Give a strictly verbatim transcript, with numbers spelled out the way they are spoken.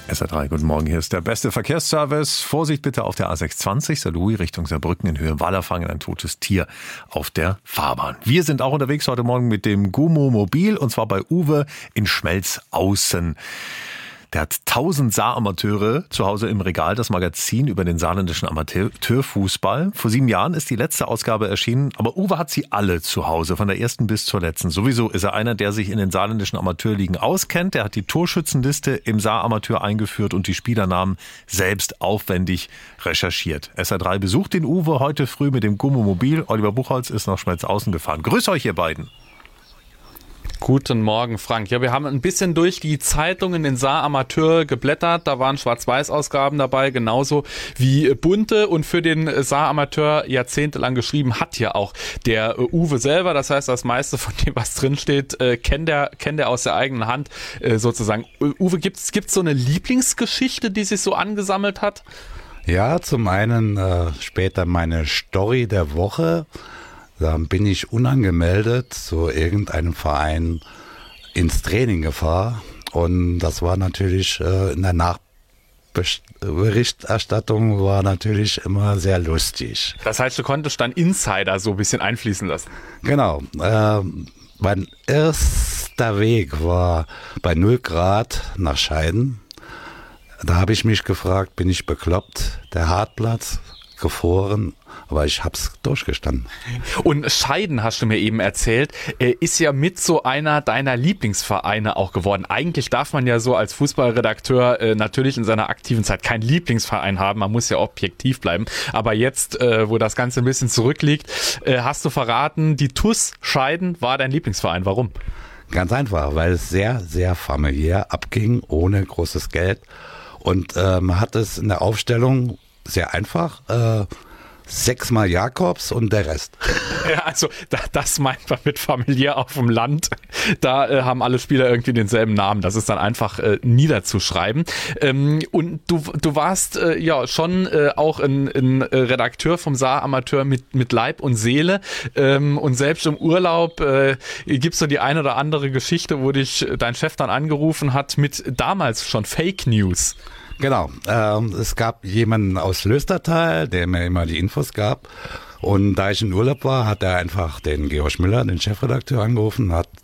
S R drei, guten Morgen, hier ist der beste Verkehrsservice. Vorsicht bitte auf der A sechsundzwanzig, Saarlouis Richtung Saarbrücken in Höhe Wallerfangen, ein totes Tier auf der Fahrbahn. Wir sind auch unterwegs heute Morgen mit dem Gummomobil und zwar bei Uwe in Schmelzaußen. Der hat tausend Saaramateure zu Hause im Regal, das Magazin über den saarländischen Amateurfußball. Vor sieben Jahren ist die letzte Ausgabe erschienen, aber Uwe hat sie alle zu Hause, von der ersten bis zur letzten. Sowieso ist er einer, der sich in den saarländischen Amateurligen auskennt. Der hat die Torschützenliste im Saaramateur eingeführt und die Spielernamen selbst aufwendig recherchiert. S R drei besucht den Uwe heute früh mit dem Gummomobil. Oliver Buchholz ist nach Schmelzaußen gefahren. Grüß euch, ihr beiden. Guten Morgen, Frank. Ja, wir haben ein bisschen durch die Zeitungen in Saar Amateur geblättert. Da waren Schwarz-Weiß-Ausgaben dabei, genauso wie bunte. Und für den Saar Amateur jahrzehntelang geschrieben hat ja auch der Uwe selber. Das heißt, das meiste von dem, was drinsteht, äh, kennt er kennt er aus der eigenen Hand äh, sozusagen. Uwe, gibt's gibt's so eine Lieblingsgeschichte, die sich so angesammelt hat? Ja, zum einen äh, später meine Story der Woche. Da bin ich unangemeldet zu irgendeinem Verein ins Training gefahren und das war natürlich äh, in der Nachberichterstattung war natürlich immer sehr lustig. Das heißt, du konntest dann Insider so ein bisschen einfließen lassen? Genau. Äh, mein erster Weg war bei null Grad nach Scheiden. Da habe ich mich gefragt, bin ich bekloppt? Der Hartplatz, gefroren. Aber ich hab's durchgestanden. Und Scheiden, hast du mir eben erzählt, ist ja mit so einer deiner Lieblingsvereine auch geworden. Eigentlich darf man ja so als Fußballredakteur natürlich in seiner aktiven Zeit keinen Lieblingsverein haben. Man muss ja objektiv bleiben. Aber jetzt, wo das Ganze ein bisschen zurückliegt, hast du verraten, die T U S Scheiden war dein Lieblingsverein. Warum? Ganz einfach, weil es sehr, sehr familiär abging, ohne großes Geld. Und äh, man hat es in der Aufstellung sehr einfach, äh, sechsmal Jakobs und der Rest. Ja, also da, das meint man mit familiär auf dem Land. Da äh, haben alle Spieler irgendwie denselben Namen. Das ist dann einfach äh, niederzuschreiben. Ähm, und du, du warst äh, ja schon äh, auch ein, ein Redakteur vom Saar Amateur mit, mit Leib und Seele. Ähm, und selbst im Urlaub äh, gibt's so die eine oder andere Geschichte, wo dich dein Chef dann angerufen hat mit damals schon Fake News. Genau, ähm, es gab jemanden aus Löstertal, der mir immer die Infos gab und da ich in Urlaub war, hat er einfach den Georg Müller, den Chefredakteur, angerufen, hat